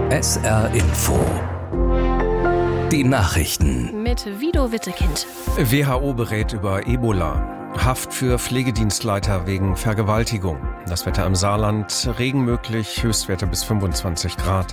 SR Info. Die Nachrichten. Mit Vido Wittekind. WHO berät über Ebola. Haft für Pflegedienstleiter wegen Vergewaltigung. Das Wetter im Saarland, Regen möglich, Höchstwerte bis 25 Grad.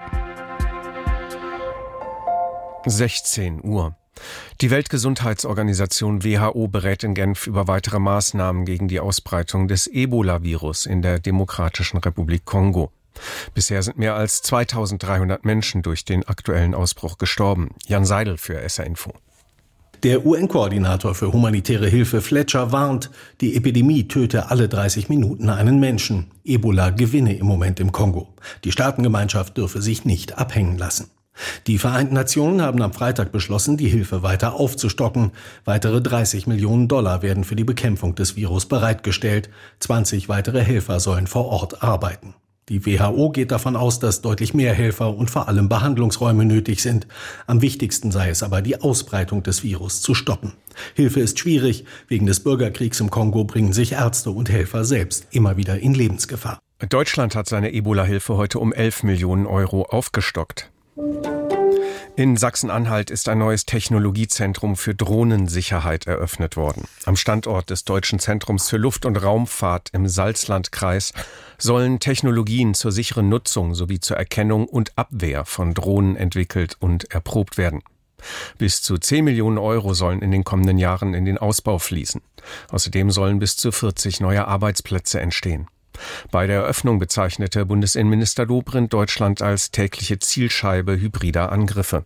16 Uhr. Die Weltgesundheitsorganisation WHO berät in Genf über weitere Maßnahmen gegen die Ausbreitung des Ebola-Virus in der Demokratischen Republik Kongo. Bisher sind mehr als 2300 Menschen durch den aktuellen Ausbruch gestorben. Jan Seidel für SR Info. Der UN-Koordinator für humanitäre Hilfe Fletcher warnt, die Epidemie töte alle 30 Minuten einen Menschen. Ebola gewinne im Moment im Kongo. Die Staatengemeinschaft dürfe sich nicht abhängen lassen. Die Vereinten Nationen haben am Freitag beschlossen, die Hilfe weiter aufzustocken. Weitere 30 Millionen $ werden für die Bekämpfung des Virus bereitgestellt. 20 weitere Helfer sollen vor Ort arbeiten. Die WHO geht davon aus, dass deutlich mehr Helfer und vor allem Behandlungsräume nötig sind. Am wichtigsten sei es aber, die Ausbreitung des Virus zu stoppen. Hilfe ist schwierig. Wegen des Bürgerkriegs im Kongo bringen sich Ärzte und Helfer selbst immer wieder in Lebensgefahr. Deutschland hat seine Ebola-Hilfe heute um 11 Millionen € aufgestockt. In Sachsen-Anhalt ist ein neues Technologiezentrum für Drohnensicherheit eröffnet worden. Am Standort des Deutschen Zentrums für Luft- und Raumfahrt im Salzlandkreis sollen Technologien zur sicheren Nutzung sowie zur Erkennung und Abwehr von Drohnen entwickelt und erprobt werden. Bis zu 10 Millionen € sollen in den kommenden Jahren in den Ausbau fließen. Außerdem sollen bis zu 40 neue Arbeitsplätze entstehen. Bei der Eröffnung bezeichnete Bundesinnenminister Dobrindt Deutschland als tägliche Zielscheibe hybrider Angriffe.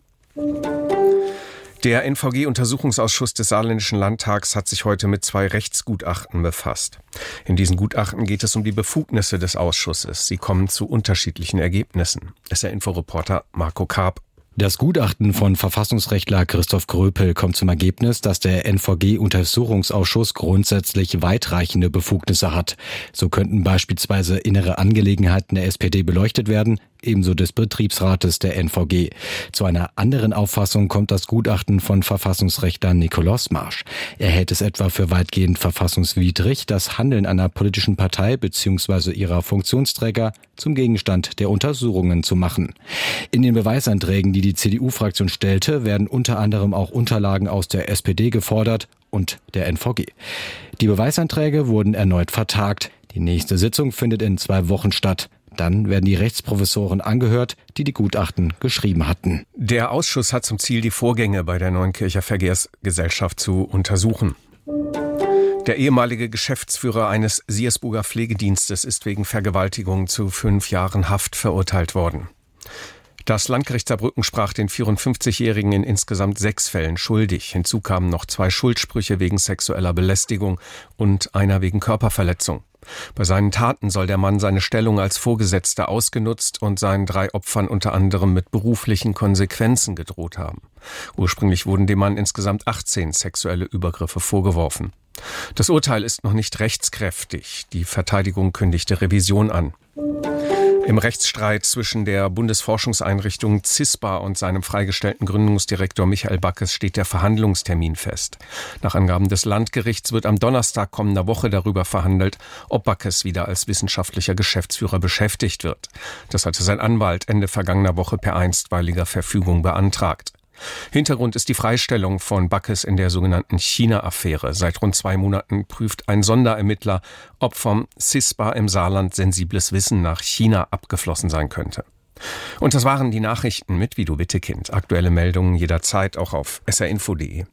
Der NVG-Untersuchungsausschuss des Saarländischen Landtags hat sich heute mit 2 Rechtsgutachten befasst. In diesen Gutachten geht es um die Befugnisse des Ausschusses. Sie kommen zu unterschiedlichen Ergebnissen. SR-Info-Reporter Marco Karp. Das Gutachten von Verfassungsrechtler Christoph Gröpel kommt zum Ergebnis, dass der NVG-Untersuchungsausschuss grundsätzlich weitreichende Befugnisse hat. So könnten beispielsweise innere Angelegenheiten der SPD beleuchtet werden, ebenso des Betriebsrates der NVG. Zu einer anderen Auffassung kommt das Gutachten von Verfassungsrechtler Nikolaus Marsch. Er hält es etwa für weitgehend verfassungswidrig, das Handeln einer politischen Partei bzw. ihrer Funktionsträger zum Gegenstand der Untersuchungen zu machen. In den Beweisanträgen, die die CDU-Fraktion stellte, werden unter anderem auch Unterlagen aus der SPD gefordert und der NVG. Die Beweisanträge wurden erneut vertagt. Die nächste Sitzung findet in 2 Wochen statt. Dann werden die Rechtsprofessoren angehört, die Gutachten geschrieben hatten. Der Ausschuss hat zum Ziel, die Vorgänge bei der Neunkircher Verkehrsgesellschaft zu untersuchen. Der ehemalige Geschäftsführer eines Siersburger Pflegedienstes ist wegen Vergewaltigung zu 5 Jahren Haft verurteilt worden. Das Landgericht Saarbrücken sprach den 54-Jährigen in insgesamt 6 Fällen schuldig. Hinzu kamen noch 2 Schuldsprüche wegen sexueller Belästigung und einer wegen Körperverletzung. Bei seinen Taten soll der Mann seine Stellung als Vorgesetzter ausgenutzt und seinen 3 Opfern unter anderem mit beruflichen Konsequenzen gedroht haben. Ursprünglich wurden dem Mann insgesamt 18 sexuelle Übergriffe vorgeworfen. Das Urteil ist noch nicht rechtskräftig. Die Verteidigung kündigte Revision an. Im Rechtsstreit zwischen der Bundesforschungseinrichtung CISPA und seinem freigestellten Gründungsdirektor Michael Backes steht der Verhandlungstermin fest. Nach Angaben des Landgerichts wird am Donnerstag kommender Woche darüber verhandelt, ob Backes wieder als wissenschaftlicher Geschäftsführer beschäftigt wird. Das hatte sein Anwalt Ende vergangener Woche per einstweiliger Verfügung beantragt. Hintergrund ist die Freistellung von Backes in der sogenannten China-Affäre. Seit rund 2 Monaten prüft ein Sonderermittler, ob vom CISPA im Saarland sensibles Wissen nach China abgeflossen sein könnte. Und das waren die Nachrichten mit Vido Wittekind. Aktuelle Meldungen jederzeit auch auf srinfo.de.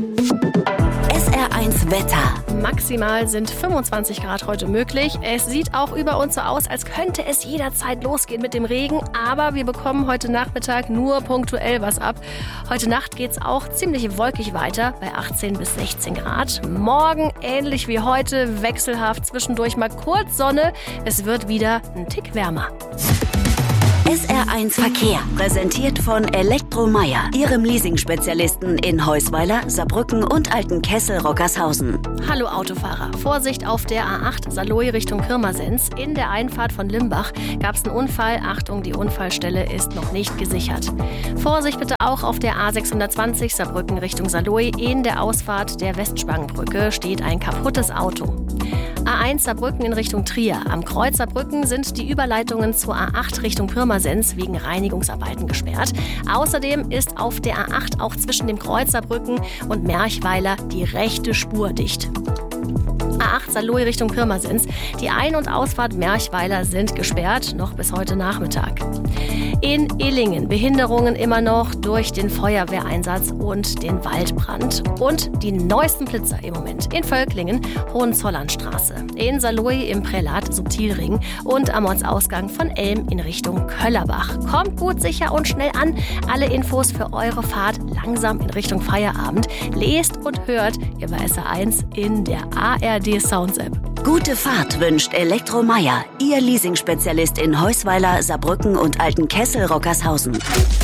SR1 Wetter. Maximal sind 25 Grad heute möglich. Es sieht auch über uns so aus, als könnte es jederzeit losgehen mit dem Regen. Aber wir bekommen heute Nachmittag nur punktuell was ab. Heute Nacht geht es auch ziemlich wolkig weiter bei 18 bis 16 Grad. Morgen ähnlich wie heute, wechselhaft, zwischendurch mal kurz Sonne. Es wird wieder ein Tick wärmer. SR1 Verkehr, präsentiert von Elektromeier, Ihrem Leasing-Spezialisten in Heusweiler, Saarbrücken und Altenkessel-Rockershausen. Hallo Autofahrer, Vorsicht auf der A8 Saarlouis Richtung Pirmasens. In der Einfahrt von Limbach gab es einen Unfall. Achtung, die Unfallstelle ist noch nicht gesichert. Vorsicht bitte auch auf der A620 Saarbrücken Richtung Saarlouis. In der Ausfahrt der Westspangenbrücke steht ein kaputtes Auto. A1 Saarbrücken in Richtung Trier. Am Kreuz Saarbrücken sind die Überleitungen zur A8 Richtung Pirmasens wegen Reinigungsarbeiten gesperrt. Außerdem ist auf der A8 auch zwischen dem Kreuz Saarbrücken und Merchweiler die rechte Spur dicht. A8 Saarlouis Richtung Pirmasens. Die Ein- und Ausfahrt Merchweiler sind gesperrt, noch bis heute Nachmittag. In Illingen Behinderungen immer noch durch den Feuerwehreinsatz und den Waldbrand. Und die neuesten Blitzer im Moment in Völklingen, Hohenzollernstraße. In Saarlouis im Prälat Subtilring und am Ortsausgang von Elm in Richtung Köllerbach. Kommt gut, sicher und schnell an. Alle Infos für eure Fahrt langsam in Richtung Feierabend. Lest und hört ihr bei SR1 in der ARD Sounds App. Gute Fahrt wünscht Elektromeier, Ihr Leasingspezialist in Heusweiler, Saarbrücken und Altenkessel-Rockershausen.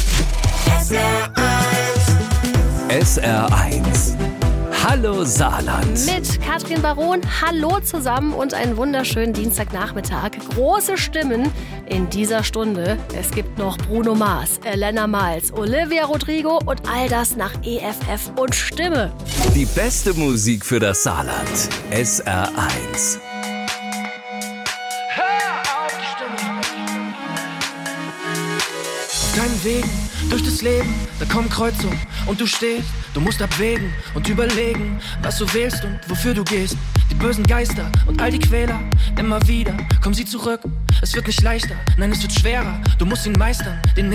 SR1. Hallo Saarland. Mit Katrin Baron, hallo zusammen und einen wunderschönen Dienstagnachmittag. Große Stimmen in dieser Stunde. Es gibt noch Bruno Mars, Elena Miles, Olivia Rodrigo und all das nach EFF und Stimme. Die beste Musik für das Saarland. SR1. Auf deinen Wegen, durch das Leben, da kommen Kreuzungen und du stehst, du musst abwägen und überlegen, was du wählst und wofür du gehst. Die bösen Geister und all die Quäler, immer wieder kommen sie zurück. Es wird nicht leichter, nein, es wird schwerer, du musst ihn meistern, den